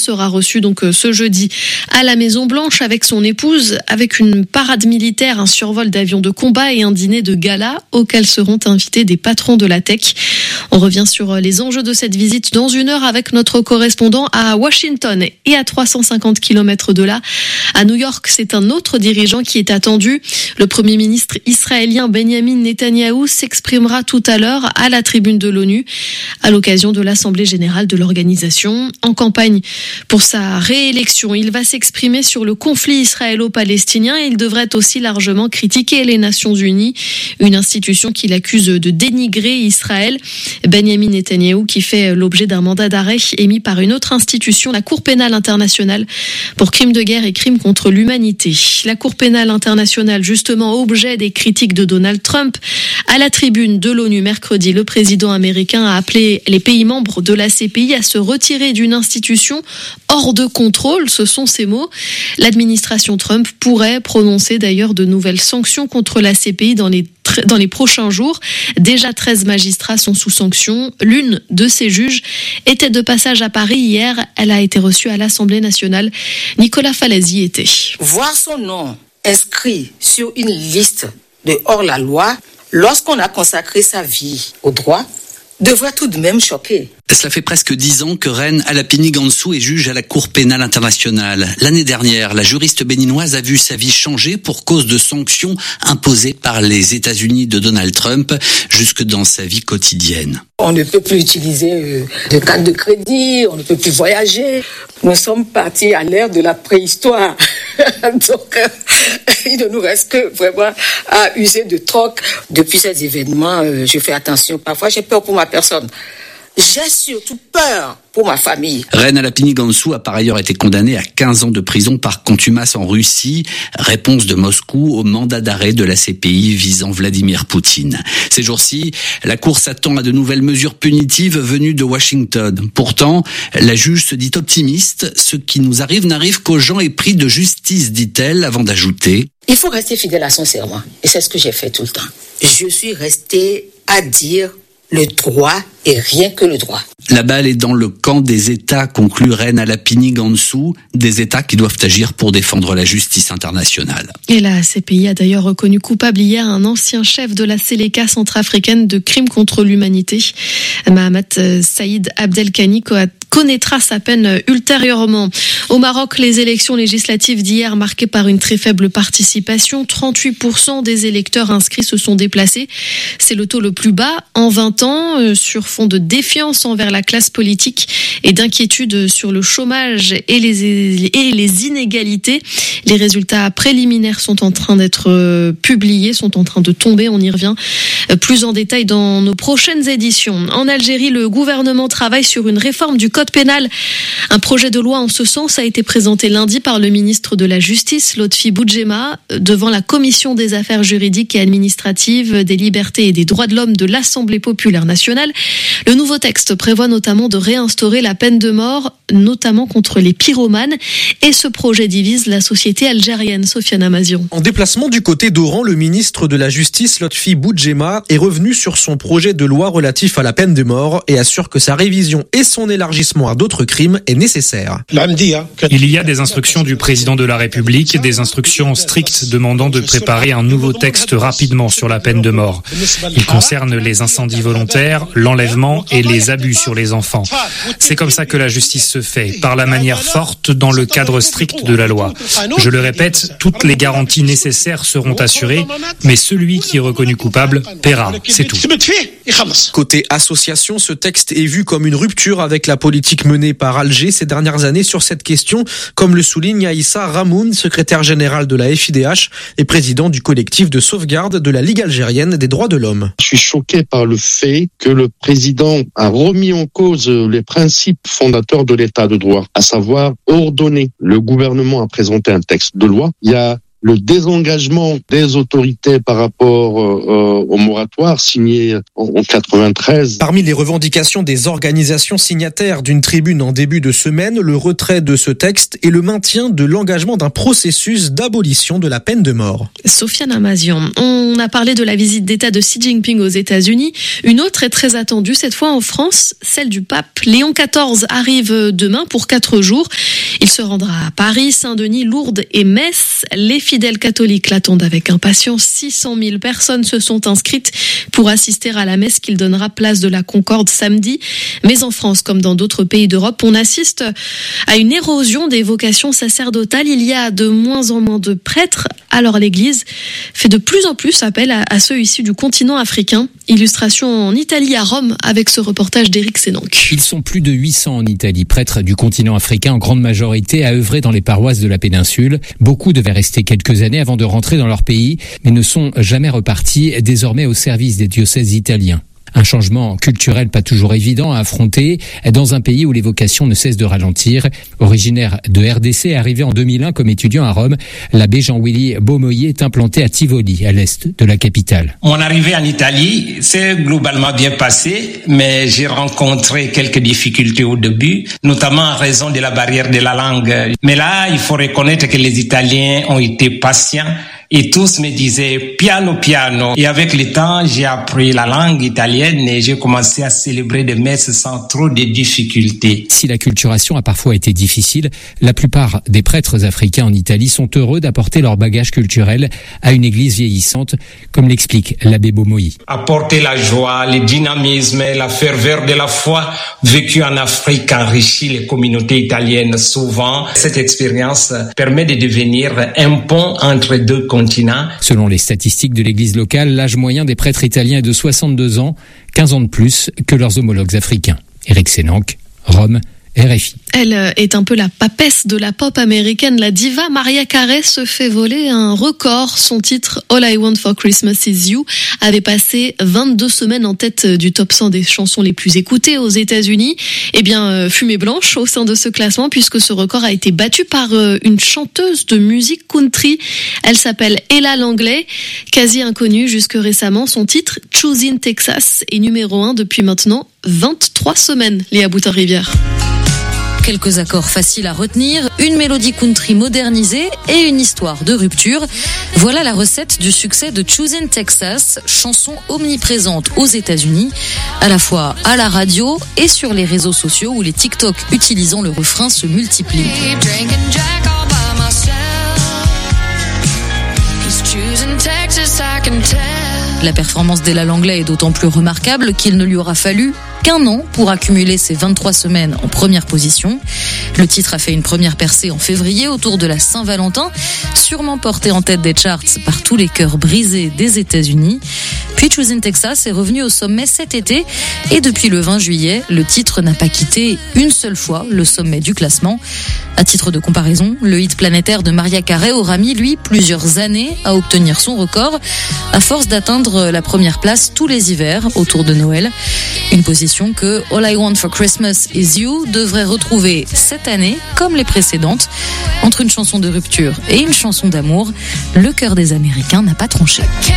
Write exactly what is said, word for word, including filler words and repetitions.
sera reçu donc ce jeudi à la Maison-Blanche avec son épouse, avec une parade militaire, un survol d'avions de combat et un dîner de gala auquel seront invités des patrons de la tech. On revient sur les enjeux de cette visite dans une heure avec notre correspondant à Washington et à trois cent cinquante kilomètres de là. À New York, c'est un autre dirigeant qui est attendu. Le Premier ministre israélien Benjamin Netanyahou s'exprimera tout à l'heure à la tribune de l'ONU à l'occasion de l'Assemblée générale de l'organisation. En campagne pour sa réélection, il va s'exprimer sur le conflit israélo-palestinien et il devrait aussi largement critiquer les Nations Unies, une institution qu'il accuse de dénigrer Israël. Benjamin Netanyahou qui fait l'objet d'un mandat d'arrêt émis par une autre institution, la Cour pénale internationale, pour crimes de guerre et crimes contre l'humanité. La Cour pénale internationale, justement objet des critiques de Donald Trump. À la tribune de l'ONU mercredi, le président américain a appelé les pays membres de la C P I à se retirer d'une institution hors de contrôle, ce sont ses mots. L'administration Trump pourrait prononcer d'ailleurs de nouvelles sanctions contre la C P I dans les Dans les prochains jours. Déjà treize magistrats sont sous sanction. L'une de ces juges était de passage à Paris hier. Elle a été reçue à l'Assemblée nationale. Nicolas Falazi était. Voir son nom inscrit sur une liste de hors-la-loi, lorsqu'on a consacré sa vie au droit, devrait tout de même choquer. Cela fait presque dix ans que Reine Alapini Gansou est juge à la Cour pénale internationale. L'année dernière, la juriste béninoise a vu sa vie changer pour cause de sanctions imposées par les États-Unis de Donald Trump jusque dans sa vie quotidienne. On ne peut plus utiliser de carte de crédit, on ne peut plus voyager. Nous sommes partis à l'ère de la préhistoire. Donc, euh, il ne nous reste que vraiment à user de troc. Depuis ces événements, euh, je fais attention. Parfois, j'ai peur pour ma personne. J'ai surtout peur pour ma famille. Reine Alapini Gansou a par ailleurs été condamnée à quinze ans de prison par contumace en Russie. Réponse de Moscou au mandat d'arrêt de la C P I visant Vladimir Poutine. Ces jours-ci, la Cour s'attend à de nouvelles mesures punitives venues de Washington. Pourtant, la juge se dit optimiste. Ce qui nous arrive n'arrive qu'aux gens épris de justice, dit-elle, avant d'ajouter. Il faut rester fidèle à son serment. Et c'est ce que j'ai fait tout le temps. Je suis restée à dire le droit et rien que le droit. La balle est dans le camp des États, conclut Reine Alapini Gansou, des États qui doivent agir pour défendre la justice internationale. Et la C P I a d'ailleurs reconnu coupable hier un ancien chef de la Séléka centrafricaine de crimes contre l'humanité. Mahamat Saïd Abdelkani connaîtra sa peine ultérieurement. Au Maroc, les élections législatives d'hier marquées par une très faible participation. trente-huit pour cent des électeurs inscrits se sont déplacés. C'est le taux le plus bas en vingt ans, euh, sur fond de défiance envers la classe politique et d'inquiétude sur le chômage et les, et les inégalités. Les résultats préliminaires sont en train d'être euh, publiés, sont en train de tomber. On y revient euh, plus en détail dans nos prochaines éditions. En Algérie, le gouvernement travaille sur une réforme du code pénal. Un projet de loi en ce sens a été présenté lundi par le ministre de la Justice, Lotfi Boudjema, devant la Commission des affaires juridiques et administratives, des libertés et des droits de l'homme de l'Assemblée populaire nationale. Le nouveau texte prévoit notamment de réinstaurer la peine de mort, notamment contre les pyromanes. Et ce projet divise la société algérienne. Sofiane Amazion. En déplacement du côté d'Oran, le ministre de la Justice, Lotfi Boudjema, est revenu sur son projet de loi relatif à la peine de mort et assure que sa révision et son élargissement à d'autres crimes est nécessaire. Il y a des instructions du président de la République, des instructions strictes demandant de préparer un nouveau texte rapidement sur la peine de mort. Il concerne les incendies volontaires, l'enlèvement et les abus sur les enfants. C'est comme ça que la justice se fait, par la manière forte, dans le cadre strict de la loi. Je le répète, toutes les garanties nécessaires seront assurées, mais celui qui est reconnu coupable paiera, c'est tout. Côté association, ce texte est vu comme une rupture avec la politique menée par Alger ces dernières années sur cette question, comme le souligne Aïssa Ramoun, secrétaire général de la F I D H et président du collectif de sauvegarde de la Ligue algérienne des droits de l'homme. Je suis choqué par le fait que le président a remis en cause les principes fondateurs de l'état de droit, à savoir ordonner. Le gouvernement a présenté un texte de loi. Il y a le désengagement des autorités par rapport euh, au moratoire signé en, en quatre-vingt-treize. Parmi les revendications des organisations signataires d'une tribune en début de semaine, le retrait de ce texte et le maintien de l'engagement d'un processus d'abolition de la peine de mort. Sofiane Amazian, on a parlé de la visite d'État de Xi Jinping aux États-Unis. Une autre est très attendue, cette fois en France, celle du pape. Léon quatorze arrive demain pour quatre jours. Il se rendra à Paris, Saint-Denis, Lourdes et Metz. Les fidèles catholiques l'attendent avec impatience. six cent mille personnes se sont inscrites pour assister à la messe qu'il donnera place de la Concorde samedi. Mais en France, comme dans d'autres pays d'Europe, on assiste à une érosion des vocations sacerdotales. Il y a de moins en moins de prêtres. Alors l'Église fait de plus en plus appel à, à ceux issus du continent africain. Illustration en Italie, à Rome, avec ce reportage d'Éric Sénanque. Ils sont plus de huit cents en Italie, prêtres du continent africain en grande majorité à œuvrer dans les paroisses de la péninsule. Beaucoup devaient rester quelques années avant de rentrer dans leur pays, mais ne sont jamais repartis, désormais au service des diocèses italiens. Un changement culturel pas toujours évident à affronter dans un pays où les vocations ne cessent de ralentir. Originaire de R D C, arrivé en deux mille un comme étudiant à Rome, l'abbé Jean-Willy Beaumoyer est implanté à Tivoli, à l'est de la capitale. Mon arrivée en Italie s'est globalement bien passée, mais j'ai rencontré quelques difficultés au début, notamment en raison de la barrière de la langue. Mais là, il faut reconnaître que les Italiens ont été patients. Et tous me disaient piano piano. Et avec le temps, j'ai appris la langue italienne et j'ai commencé à célébrer des messes sans trop de difficultés. Si l'acculturation a parfois été difficile, la plupart des prêtres africains en Italie sont heureux d'apporter leur bagage culturel à une église vieillissante, comme l'explique l'abbé Beaumoyer. Apporter la joie, le dynamisme et la ferveur de la foi vécue en Afrique enrichit les communautés italiennes. Souvent, cette expérience permet de devenir un pont entre deux continents. Selon les statistiques de l'église locale, l'âge moyen des prêtres italiens est de soixante-deux ans, quinze ans de plus que leurs homologues africains. Éric Sénanque, Rome, R F I. Elle est un peu la papesse de la pop américaine. La diva Mariah Carey se fait voler un record. Son titre All I Want for Christmas Is You avait passé vingt-deux semaines en tête du top cent des chansons les plus écoutées aux États-Unis. Eh bien, fumée blanche au sein de ce classement, puisque ce record a été battu par une chanteuse de musique country. Elle s'appelle Ella Langley, quasi inconnue jusque récemment. Son titre Choosing Texas est numéro un depuis maintenant vingt-trois semaines. Léa Boutin-Rivière. Quelques accords faciles à retenir, une mélodie country modernisée et une histoire de rupture. Voilà la recette du succès de Choosing Texas, chanson omniprésente aux États-Unis, à la fois à la radio et sur les réseaux sociaux où les TikTok utilisant le refrain se multiplient. La performance d'Ella Langley est d'autant plus remarquable qu'il ne lui aura fallu qu'un an pour accumuler ses vingt-trois semaines en première position. Le titre a fait une première percée en février autour de la Saint-Valentin, sûrement porté en tête des charts par tous les cœurs brisés des États-Unis. Puis Choosing Texas est revenu au sommet cet été et depuis le vingt juillet, le titre n'a pas quitté une seule fois le sommet du classement. À titre de comparaison, le hit planétaire de Mariah Carey aura mis, lui, plusieurs années à obtenir son record, à force d'atteindre la première place tous les hivers autour de Noël. Une position que All I Want for Christmas Is You devrait retrouver cette année, comme les précédentes. Entre une chanson de rupture et une chanson d'amour, le cœur des Américains n'a pas tranché.